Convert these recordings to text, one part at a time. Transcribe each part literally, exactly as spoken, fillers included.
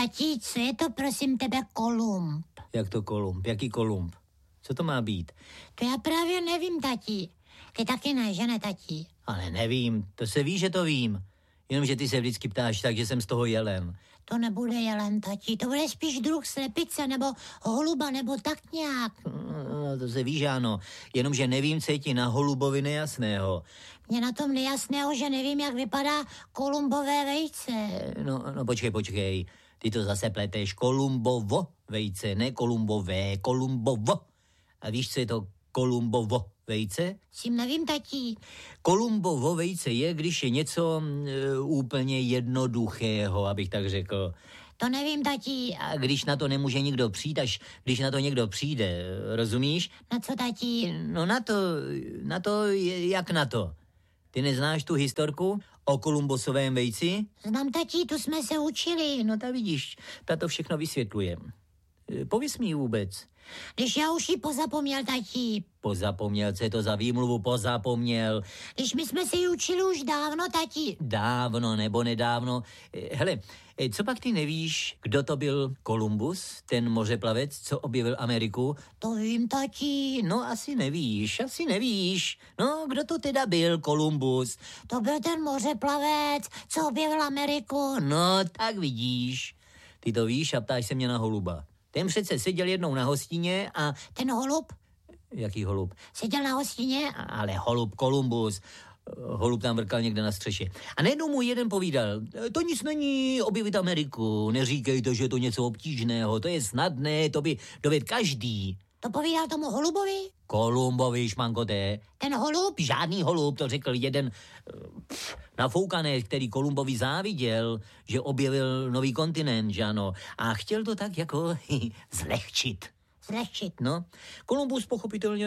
Tatí, co je to prosím tebe Kolumb? Jak to Kolumb? Jaký Kolumb? Co to má být? To já právě nevím, tatí. Ty taky ne, že ne, tatí? Ale nevím, to se ví, že to vím. Jenomže ty se vždycky ptáš tak, že jsem z toho jelen. To nebude jelen, tatí, to bude spíš druh slepice, nebo holuba, nebo tak nějak. No, to se ví, že ano. Jenomže nevím, co je ti na holubovi nejasného. Mně na tom nejasného, že nevím, jak vypadá kolumbové vejce. No, no počkej, počkej. Ty to zase pleteš. Kolumbovo vejce, ne kolumbové, kolumbovo. A víš, co je to kolumbovo vejce? S tím nevím, tatí. Kolumbovo vejce je, když je něco e, úplně jednoduchého, abych tak řekl. To nevím, tatí. A když na to nemůže nikdo přijít, až když na to někdo přijde, rozumíš? Na co, tatí? No na to, na to, jak na to? Ty neznáš tu historku o Kolumbusovém vejci? Znám, tatí, tu jsme se učili. No tak vidíš, ta to všechno vysvětluje. Pověz mi vůbec. Když já už ji pozapomněl, tatí. Pozapomněl, co je to za výmluvu, pozapomněl. Když my jsme se ji učili už dávno, tatí. Dávno nebo nedávno. Hele, co pak ty nevíš, kdo to byl Kolumbus, ten mořeplavec, co objevil Ameriku? To vím, tatí. No asi nevíš, asi nevíš. No, kdo to teda byl Kolumbus? To byl ten mořeplavec, co objevil Ameriku. No, tak vidíš. Ty to víš a ptáš se mě na holuba. Ten přece seděl jednou na hostině a... Ten holub? Jaký holub? Seděl na hostině? Ale holub Kolumbus. Holub tam vrkal někde na střeše. A najednou mu jeden povídal, to nic není objevit Ameriku, neříkejte, že je to něco obtížného, to je snadné, to by dovedl každý. To povídal tomu holubovi? Kolumbovi, šmankoté. Ten holub? Žádný holub, to řekl jeden pff, nafoukaný, který Kolumbovi záviděl, že objevil nový kontinent, že ano. A chtěl to tak jako zlehčit. Zlehčit. No, Kolumbus pochopitelně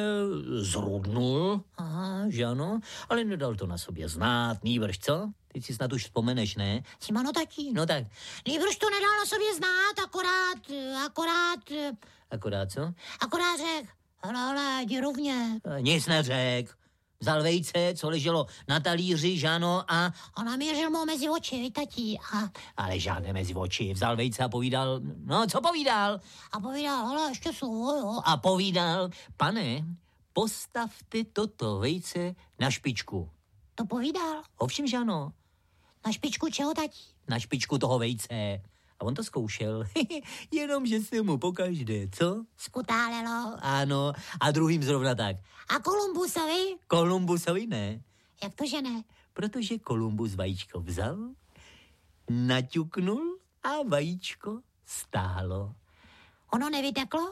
zrudnul, aha, že ano, ale nedal to na sobě znát, nýbrž, co? Teď si snad už vzpomeneš, ne? Simano, tatí. No tak. Nýbrž to nedal na sobě znát, akorát, akorát... Akorát co? Akorát řek, hele, hele, jdi rovně. Nic neřek. Vzal vejce, co leželo na talíři, že ano, a... A namířil mu mezi oči, tatí, a... Ale žádné mezi oči. Vzal vejce a povídal, no, co povídal? A povídal, hele, ještě slovo, jo. A povídal, pane, postavte toto vejce na špičku. To povídal? Ovšem, že ano. Na špičku čeho, tatí? Na špičku toho vejce. A on to zkoušel, jenomže se mu pokaždé, co? Skutálelo. Ano, a druhým zrovna tak. A Kolumbusovi? Kolumbusovi ne. Jak to, že ne? Protože Kolumbus vajíčko vzal, naťuknul a vajíčko stálo. Ono nevyteklo?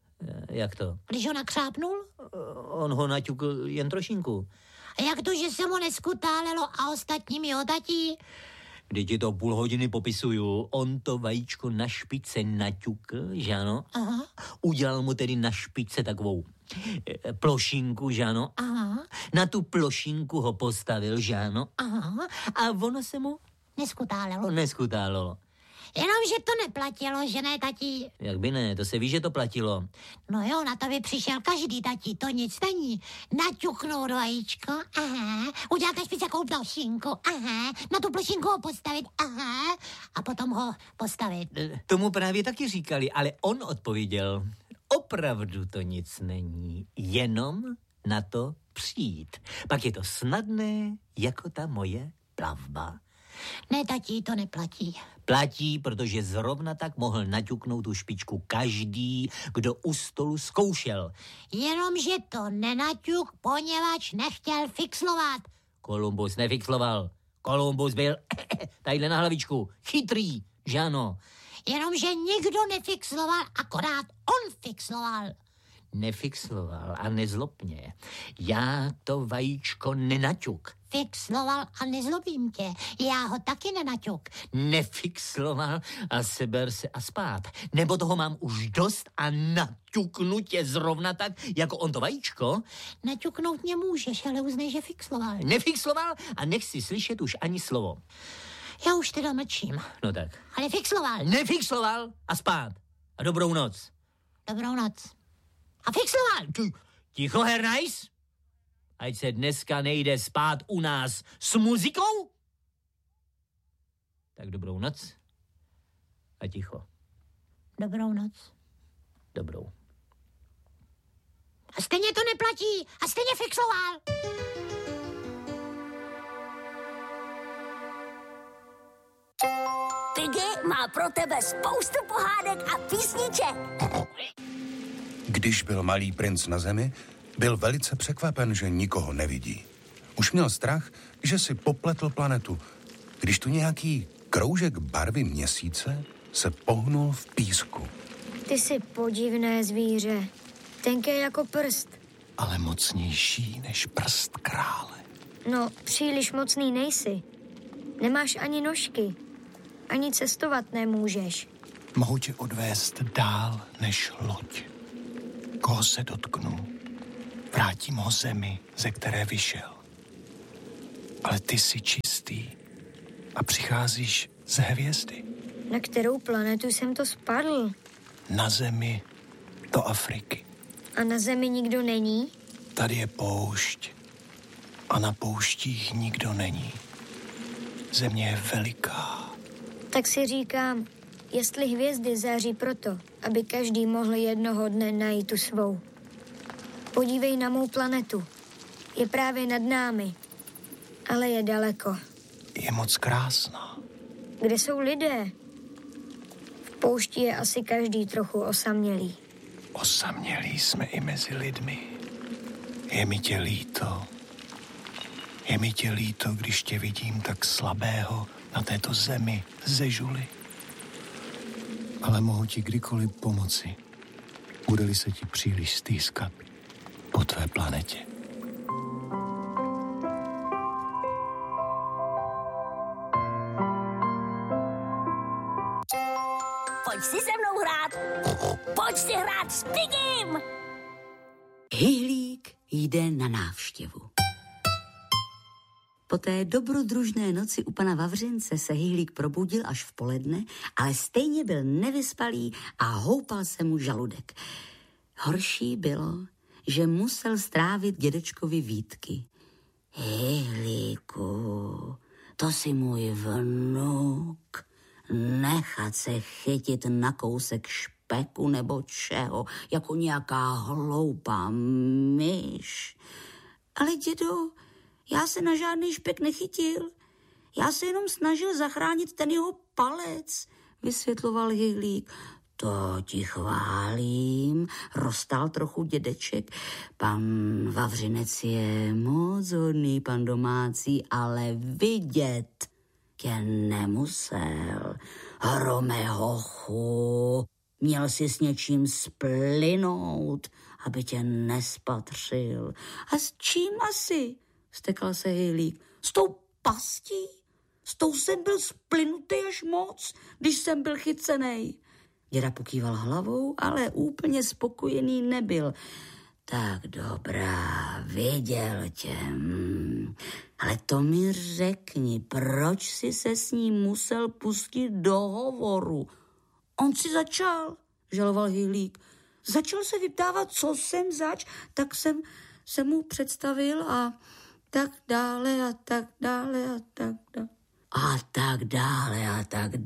Jak to? Když ho nakřápnul? On ho naťukl jen trošinku. A jak to, že se mu neskutálelo a ostatním jo, tatí? Když ti to půl hodiny popisuju, on to vajíčko na špice naťukl, že ano? Aha. Udělal mu tedy na špice takovou e, plošinku, že ano? Aha. Na tu plošinku ho postavil, že ano? Aha. A ono se mu neskutálelo. Neskutálelo. Jenomže to neplatilo, že ne, tatí? Jak by ne, to se ví, že to platilo. No jo, na to by přišel každý, tatí, to nic není. Naťuknout vajíčko, aha, udělat na špice takovou plošinku, aha, na tu plošinku ho postavit, aha, a potom ho postavit. Tomu právě taky říkali, ale on odpověděl, opravdu to nic není, jenom na to přijít. Pak je to snadné, jako ta moje plavba. Ne, tatí, to neplatí. Platí, protože zrovna tak mohl naťuknout tu špičku každý, kdo u stolu zkoušel. Jenomže to nenaťuk, poněvadž nechtěl fixlovat. Kolumbus nefixloval. Kolumbus byl tadyhle na hlavičku. Chytrý, že ano. Jenomže nikdo nefixloval, akorát on fixloval. Nefixloval a nezlob mě. Já to vajíčko nenaťuk. Fixloval a nezlobím tě. Já ho taky nenaťuk. Nefixloval a seber se a spát. Nebo toho mám už dost a naťuknu tě zrovna tak, jako on to vajíčko. Naťuknout mě můžeš, ale uznej, že fixloval. Nefixloval a nech si slyšet už ani slovo. Já už teda mlčím. No tak. Ale fixloval. Nefixloval a spát. A dobrou noc. Dobrou noc. A fixloval. Ticho, Herr Nice. Ať se dneska nejde spát u nás s muzikou? Tak dobrou noc a ticho. Dobrou noc. Dobrou. A stejně to neplatí. A stejně fixoval. Piggy má pro tebe spoustu pohádek a písniček. Když byl malý princ na zemi, byl velice překvapen, že nikoho nevidí. Už měl strach, že si popletl planetu, když tu nějaký kroužek barvy měsíce se pohnul v písku. Ty jsi podivné zvíře. Tenké jako prst. Ale mocnější než prst krále. No, příliš mocný nejsi. Nemáš ani nožky. Ani cestovat nemůžeš. Mohu tě odvést dál než loď. Koho se dotknu, vrátím ho zemi, ze které vyšel. Ale ty jsi čistý a přicházíš z hvězdy. Na kterou planetu jsem to spadl? Na zemi do Afriky. A na zemi nikdo není? Tady je poušť a na pouštích nikdo není. Země je veliká. Tak si říkám, jestli hvězdy září proto, aby každý mohl jednoho dne najít tu svou. Podívej na mou planetu. Je právě nad námi, ale je daleko. Je moc krásná. Kde jsou lidé? V poušti je asi každý trochu osamělý. Osamělí jsme i mezi lidmi. Je mi tě líto. Je mi tě líto, když tě vidím tak slabého na této zemi ze žuly. Ale mohu ti kdykoliv pomoci, bude-li se ti příliš stýskat po tvé planetě. Pojď si se mnou hrát. Pojď si hrát s Piggym. Hyhlík jde na návštěvu. Po té dobrodružné noci u pana Vavřince se Hyhlík probudil až v poledne, ale stejně byl nevyspalý a houpal se mu žaludek. Horší bylo, že musel strávit dědečkovi výtky. Hyhlíku, to si můj vnuk, nechat se chytit na kousek špeku nebo čeho, jako nějaká hloupá myš. Ale dědo, já se na žádný špek nechytil. Já se jenom snažil zachránit ten jeho palec, vysvětloval Hyhlík. To ti chválím, roztál trochu dědeček. Pan Vavřinec je moc hodný, pan domácí, ale vidět tě nemusel. Hrome hochu, měl si s něčím splynout, aby tě nespatřil. A s čím asi? Stekal se Hyhlík. S tou pastí? S tou jsem byl splynutý až moc, když jsem byl chycenej. Děda pokýval hlavou, ale úplně spokojený nebyl. Tak dobrá, viděl tě. Hmm. Ale to mi řekni, proč jsi se s ním musel pustit do hovoru? On si začal, žaloval Hyhlík. Začal se vyptávat, co jsem zač, tak jsem se mu představil a tak dále a tak dále a tak dále. A tak dále a tak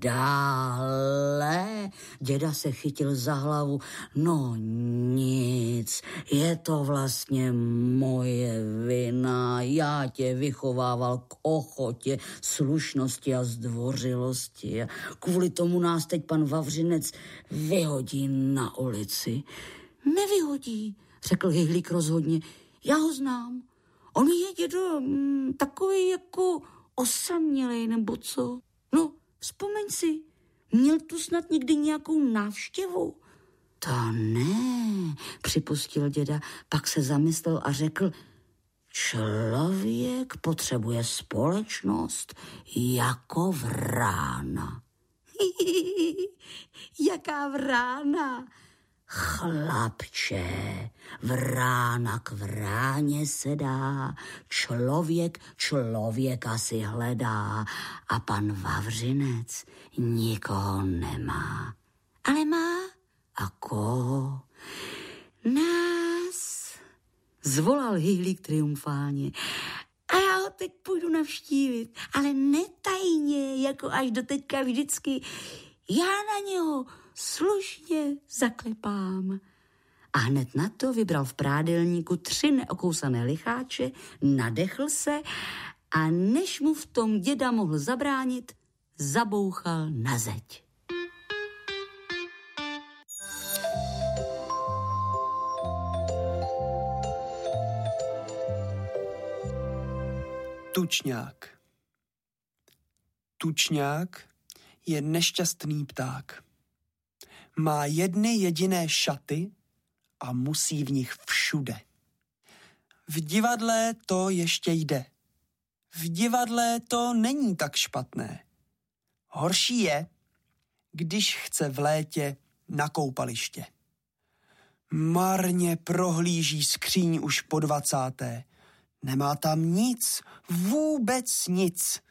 dále. Děda se chytil za hlavu. No nic, je to vlastně moje vina. Já tě vychovával k ochotě, slušnosti a zdvořilosti. A kvůli tomu nás teď pan Vavřinec vyhodí na ulici. Nevyhodí, řekl Hyhlík rozhodně. Já ho znám. On je, dědo, m, takový jako osamělej, nebo co? No, vzpomeň si, měl tu snad někdy nějakou návštěvu? To ne, připustil děda, pak se zamyslel a řekl, člověk potřebuje společnost jako vrána. Jaká vrána? Chlapče, vrána k vráně se dá, člověk člověka si hledá a pan Vavřinec nikoho nemá. Ale má a koho? Nás, zvolal Hyhlík triumfálně. A já ho teď půjdu navštívit, ale netajně, jako až doteďka vždycky. Já na něho slušně zaklepám. A hned na to vybral v prádelníku tři neokousané licháče, nadechl se a než mu v tom děda mohl zabránit, zabouchal na zeď. Tučňák. Tučňák je nešťastný pták. Má jedny jediné šaty a musí v nich všude. V divadle to ještě jde. V divadle to není tak špatné. Horší je, když chce v létě na koupaliště. Marně prohlíží skříň už po dvacáté. Nemá tam nic, vůbec nic.